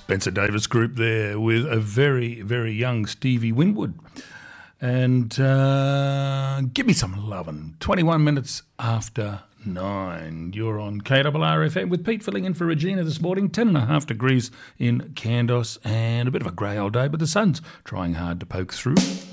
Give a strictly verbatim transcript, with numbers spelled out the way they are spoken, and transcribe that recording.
Spencer Davis Group there with a very, very young Stevie Winwood. And uh, give me some lovin'. twenty-one minutes after nine. You're on K R R F M with Pete filling in for Regina this morning. Ten and a half degrees in Candos and a bit of a grey old day, but the sun's trying hard to poke through.